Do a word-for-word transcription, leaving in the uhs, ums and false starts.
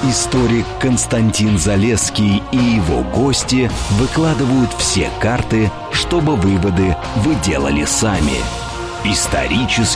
Историк Константин Залесский и его гости выкладывают все карты, чтобы выводы вы делали сами. Исторический